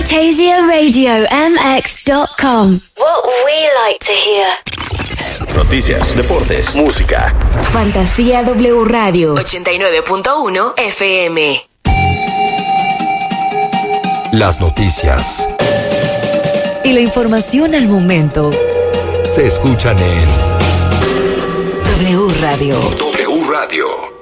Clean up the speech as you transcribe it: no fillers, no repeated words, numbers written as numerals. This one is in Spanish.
FantasiaRadioMX.com. What we like to hear. Noticias, deportes, música. Fantasía W Radio 89.1 FM. Las noticias Y la información al momento se escuchan en W Radio. W Radio.